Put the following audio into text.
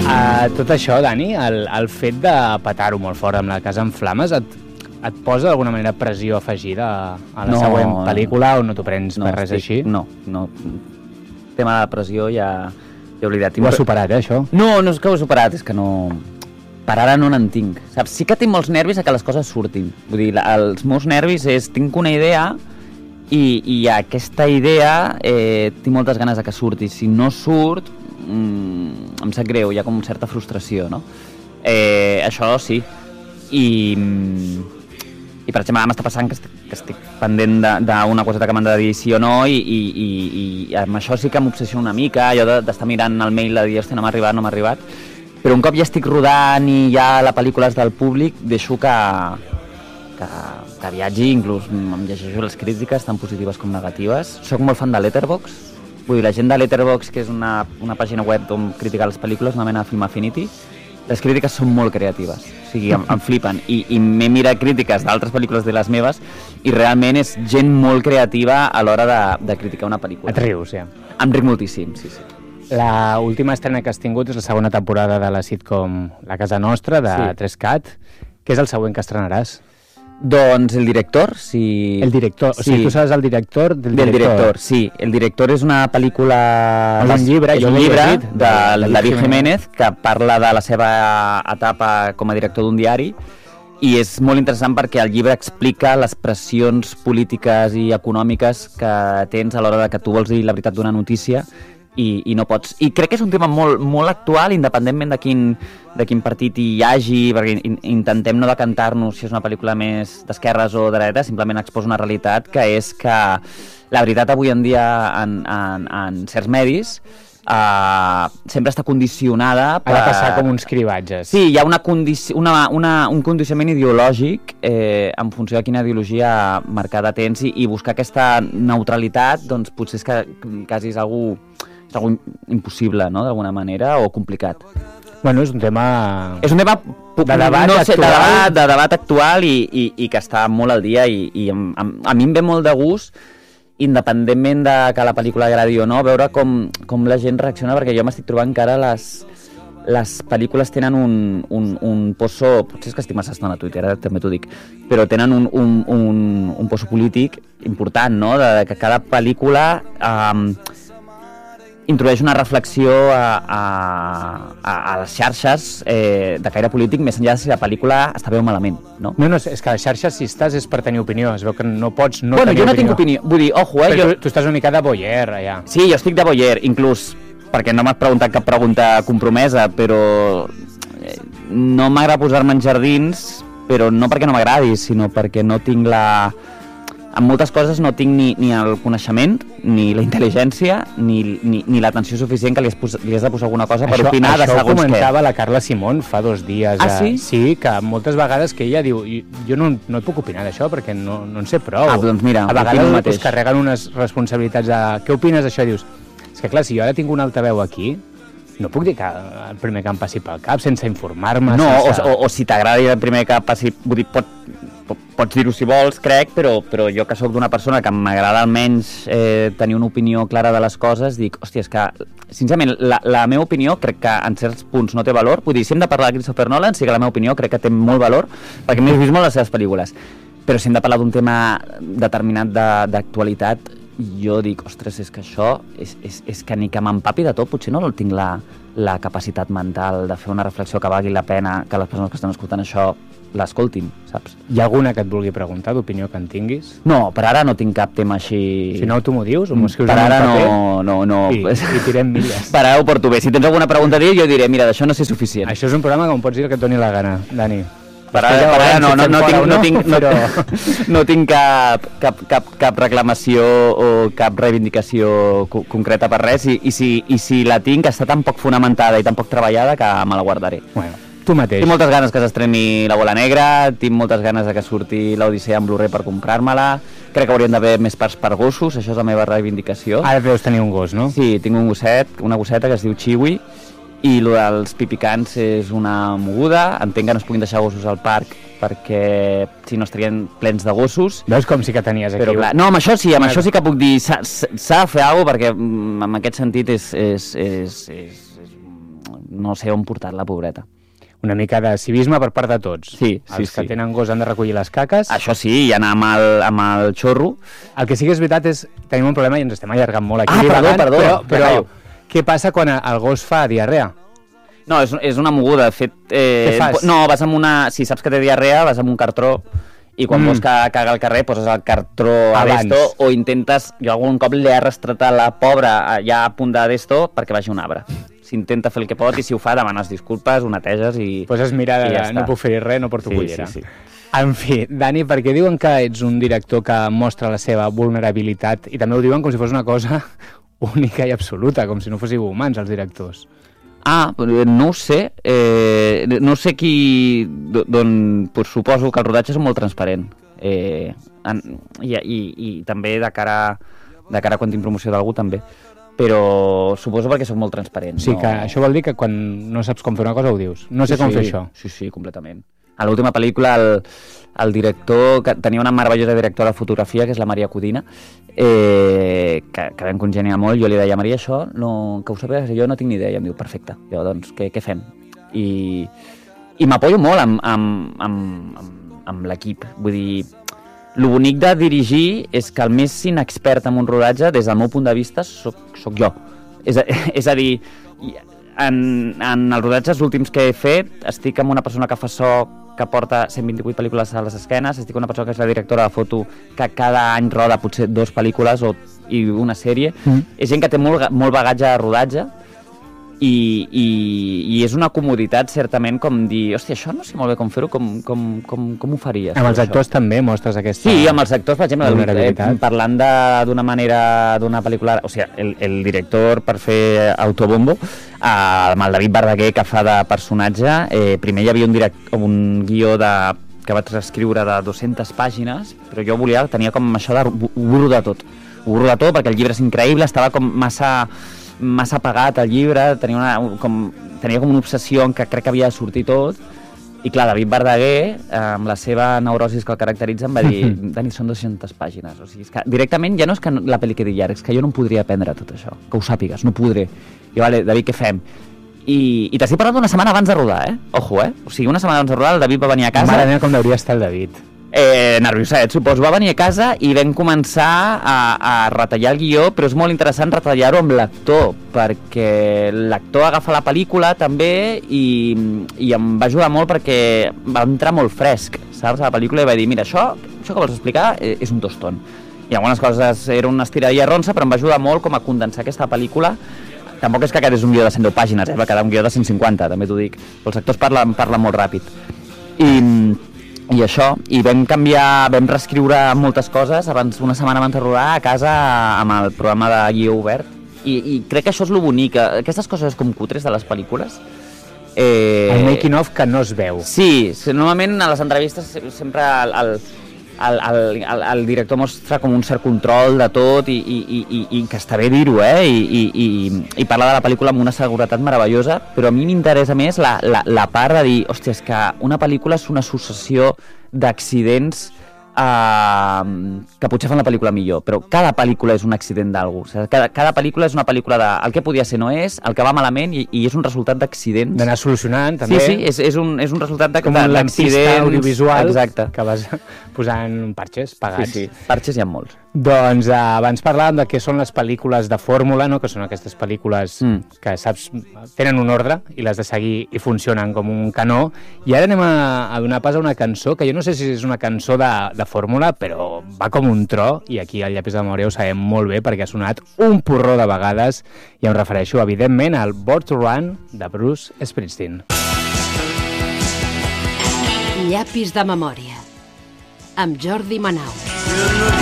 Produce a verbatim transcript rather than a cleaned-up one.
Uh, tot això, Dani, el, el fet de petar-ho molt fort amb la casa en flames, et, et posa d'alguna manera pressió afegida a la No, següent pel·lícula o no t'ho prens no, per res estic, així? No, no. Tema de pressió ja, ja he oblidat. Ho has superat, eh, això? No, no és que ho he superat, és que no... Per ara no n'en tinc. Saps? Sí que tinc molts nervis a que les coses surtin. Vull dir, la, els meus nervis és... Tinc una idea i, i aquesta idea eh, tinc moltes ganes de que surti. Si no surt, mmm, em sap greu, hi ha com certa frustració, no? Eh, això sí. I, i per exemple, ara m'està passant que estic, que estic pendent d'una coseta que m'han de dir sí o no i, i, i, i amb això sí que m'obsessiona una mica, allò d'estar mirant el mail de dir, hòstia, no m'ha arribat, no m'ha arribat. Però un cop ja estic rodant i ja la pel·lícula és del públic, deixo que, que, que viatgi, inclús em llegeixo les crítiques, tant positives com negatives. Soc molt fan de Letterboxd, vull dir, la gent de Letterboxd, que és una, una pàgina web on criticar les pel·lícules, una mena de Film Affinity, les crítiques són molt creatives, o sigui, em, em flipen, i, i m'he mirat crítiques d'altres pel·lícules de les meves, i realment és gent molt creativa a l'hora de, de criticar una pel·lícula. Et rius, ja. Em ric moltíssim, sí, sí. La última estrena que has tingut és la segona temporada de la sitcom La Casa Nostra, de Sí. tres cat. Què és el següent que estrenaràs? Doncs el director, si... El director, o sigui, Sí. tu saps el director del Del director. director, sí. El director és una pel·lícula... És un llibre, és jo un l'he llibre llegit, de de David David Jiménez, que parla de la seva etapa com a director d'un diari, i és molt interessant perquè el llibre explica les pressions polítiques i econòmiques que tens a l'hora de que tu vols dir la veritat d'una notícia i, i no pots. I crec que és un tema molt, molt actual, independentment de quin, de quin partit hi hagi, perquè in, intentem no decantar-nos si és una pel·lícula més d'esquerres o de dretes, simplement exposa una realitat que és que la veritat avui en dia en, en, en certs medis uh, sempre està condicionada per... Ha de passar com uns cribatges. Sí, hi ha una condici... una, una, un condicionament ideològic eh, en funció de quina ideologia marcada tens i, i buscar aquesta neutralitat doncs potser és que quasi és algú, és algú impossible, no?, d'alguna manera, o complicat. Bueno, és un tema... És un tema de debat no sé, actual. De debat, de debat actual i, i, i que està molt al dia i, i a, a mi em ve molt de gust, independentment de que la pel·lícula agradi o no, veure com, com la gent reacciona, perquè jo m'estic trobant que ara les, les pel·lícules tenen un, un, un poso, potser és que estic massa estona a Twitter, ara també t'ho dic, però tenen un, un, un, un poso polític important, no?, de, de que cada pel·lícula eh, introdueix una reflexió a, a, a, a les xarxes eh, de caire polític, més enllà de si la pel·lícula està bé o malament, no? No, no, és que a les xarxes, si estàs, és per tenir opinió. Es veu que no pots no bueno, tenir jo no opinió. tinc opinió. Vull dir, ojo, eh? Però Jo... tu, tu estàs una mica de voyeur, allà. Sí, jo estic de voyeur, inclús perquè no m'has preguntat cap pregunta compromesa, però eh, no m'agrada posar-me en jardins, però no perquè no m'agradi, sinó perquè no tinc la... En moltes coses no tinc ni, ni el coneixement, ni la intel·ligència, ni, ni, ni l'atenció suficient que li has, pos... li has de posar alguna cosa per això, opinar de segons què. Això ho comentava la Carla Simón fa dos dies. Ah, sí? Eh? Sí, que moltes vegades que ella diu jo no, no et puc opinar d'això perquè no, no en sé prou. Ah, doncs mira, a vegades opino el mateix. us carreguen unes responsabilitats de... Què opines d'això? Dius, és que clar, si jo ara tinc un altaveu aquí, no puc dir que el primer que em passi pel cap sense informar-me. No, sense... o, o, o si t'agrada el primer que passi... Vull dir, pot, pots dir-ho si vols, crec, però, però jo que sóc d'una persona que m'agrada almenys eh, tenir una opinió clara de les coses, dic, hòstia, és que, sincerament, la, la meva opinió crec que en certs punts no té valor. Vull dir, si hem de parlar de Christopher Nolan, sí que la meva opinió crec que té molt valor, perquè m'he vist molt les seves pel·lícules. Però si hem de parlar d'un tema determinat d'actualitat, jo dic, ostres, és que això, és, és, és que ni que m'empapi de tot, potser no tinc la, la capacitat mental de fer una reflexió que valgui la pena que les persones que estan escoltant això l'escoltin, saps? Hi ha alguna que et vulgui preguntar, d'opinió que en tinguis? No, per ara no tinc cap tema així... Si no, tu m'ho dius, o m'ho escrius per en un ara paper no, no, no. I, i tirem milles. Per ara ho porto bé. Si tens alguna pregunta a dir, jo diré, mira, d'això no sé suficient. Això és un programa que em pots dir el que et doni la gana, Dani. Per ara, per ara no, no, no, tinc, no, tinc, no, però... no tinc cap, cap, cap, cap reclamació o cap reivindicació co concreta per res, i, i, si, i si la tinc està tan poc fonamentada i tan poc treballada que me la guardaré. Bueno, tu mateix. Tinc moltes ganes que s'estreni La Bola Negra, tinc moltes ganes de que surti l'Odissea en Blu-ray per comprar-me-la, crec que haurien d'haver més parts per gossos, això és la meva reivindicació. Ara deus tenir un gos, no? Sí, tinc un gosset, una gosseta que es diu Chiwi, i el dels pipicans és una moguda. Entenc que no es puguin deixar gossos al parc perquè si no estarien plens de gossos. Veus com sí que tenies aquí? Però clar, no, amb això sí, amb això sí que puc dir s'ha de fer alguna cosa, perquè en aquest sentit és, és, és, és, és no sé on portar la pobreta. Una mica de civisme per part de tots. Sí, sí, Els que sí. tenen gos han de recollir les caques. Això sí, i anar amb el, amb el xorro. El que sí que és veritat és tenim un problema i ens estem allargant molt aquí. Ah, perdó, divagant, perdó. Però, però Callo. què passa quan el gos fa diarrea? No, és, és una moguda. De fet, eh, Què fas? No, vas amb una... Si saps que té diarrea, vas amb un cartró i quan Mm. mm. vols que caga al carrer poses el cartró a Abans. d'esto o intentes... Jo algun cop l'he arrastrat a la pobra ja a punt de d'esto perquè vagi un arbre. S'intenta fer el que pot i si ho fa demanes disculpes, ho neteges i... Poses mirada I de ja no està. puc fer res, no porto Sí, cullera. sí, sí. En fi, Dani, perquè diuen que ets un director que mostra la seva vulnerabilitat i també ho diuen com si fos una cosa única i absoluta, com si no fóssiu humans, els directors. Ah, no ho sé. Eh, no sé qui... Doncs pues, suposo que el rodatge és molt transparent. Eh, en, i, i, I també de cara, de cara a quan tinc promoció d'algú també. Però suposo perquè soc molt transparent. Sí, no... que això vol dir que quan no saps com fer una cosa ho dius. No sé sí, com sí, fer això. Sí, sí, completament. A l'última pel·lícula el, el director, que tenia una meravellosa directora de fotografia, que és la Maria Codina, eh, que, que vam congeniar molt, jo li deia, Maria, això, no, que ho sàpigues, jo no tinc ni idea, i em diu, perfecte, jo, doncs, què, què fem? I, i m'apoyo molt amb, amb, amb, amb, amb l'equip, vull dir, el bonic de dirigir és que el més inexpert en un rodatge, des del meu punt de vista, soc, soc jo. És a, és a dir, en, en els rodatges últims que he fet, estic amb una persona que fa so, que porta cent vint-i-vuit pel·lícules a les esquenes, estic amb una persona que és la directora de foto, que cada any roda potser dues pel·lícules o, i una sèrie. Mm. És gent que té molt, molt bagatge de rodatge, i, i, i és una comoditat certament com dir, hòstia, això no sé molt bé com fer-ho, com, com, com, com ho faries? Amb els això? actors també mostres aquesta... Sí, amb els actors, per exemple, vulnerabilitat. eh, parlant d'una manera, d'una pel·lícula... O sigui, el, el director, per fer autobombo, eh, amb el David Verdaguer, que fa de personatge, eh, primer hi havia un, direct, un guió de, que vaig reescriure de dues-centes pàgines, però jo volia, tenia com això de... Ho burro de tot. Ho burro de tot, perquè el llibre és increïble, estava com massa... massa apagat el llibre, tenia, una, com, tenia com una obsessió en què crec que havia de sortir tot, i clar, David Verdaguer, eh, amb la seva neurosis que el caracteritza, em va dir, Dani, són dues-centes pàgines, o sigui, és que directament ja no és que la pel·li quedi llarga, és que jo no em podria aprendre tot això, que ho sàpigues, no podré. I vale, David, què fem? I, i t'estic parlant d'una setmana abans de rodar, eh? Ojo, eh? O sigui, una setmana abans de rodar, el David va venir a casa... Mare meva, com hauria estar el David. Eh, nervioset, suposo. Va venir a casa i vam començar a, a retallar el guió, però és molt interessant retallar-ho amb l'actor, perquè l'actor agafa la pel·lícula també i, i em va ajudar molt perquè va entrar molt fresc, saps, a la pel·lícula, i va dir, mira, això, això que vols explicar és un tostón. I algunes coses era una estiradilla ronsa, però em va ajudar molt com a condensar aquesta pel·lícula. Tampoc és que aquest és un guió de cent deu pàgines, eh? Va quedar un guió de cent cinquanta, també t'ho dic. Els actors parlen, parlen molt ràpid. I... I això, i vam canviar, vam reescriure moltes coses abans, una setmana abans de rodar a casa amb el programa de guió obert, i, i crec que això és lo bonic, aquestes coses com cutres de les pel·lícules. Eh... El making of que no es veu. Sí, normalment a les entrevistes sempre el, el, el, el, el, el director mostra com un cert control de tot i, i, i, i, i que està bé dir-ho, eh? I, i, i, i parla de la pel·lícula amb una seguretat meravellosa, però a mi m'interessa més la, la, la part de dir, hòstia, és que una pel·lícula és una successió d'accidents eh, que potser fan la pel·lícula millor, però cada pel·lícula és un accident d'algú, o sigui, cada, cada pel·lícula és una pel·lícula de el que podia ser no és, el que va malament i, i és un resultat d'accidents. D'anar solucionant també. Sí, sí, és, és, un, és un resultat d'accidents. Com un lampista audiovisual. Exacte. Que vas posant parxes pagats. Sí, sí, parxes hi ha molts. Doncs eh, abans parlàvem de què són les pel·lícules de fórmula, no? Que són aquestes pel·lícules mm. que, saps, tenen un ordre i les de seguir i funcionen com un canó. I ara anem a, a donar pas a una cançó que jo no sé si és una cançó de, de fórmula, però va com un tro, i aquí al Llapis de Memòria ho sabem molt bé perquè ha sonat un porró de vegades, i em refereixo, evidentment, al Born to Run de Bruce Springsteen. Llapis de Memòria amb Jordi Manau.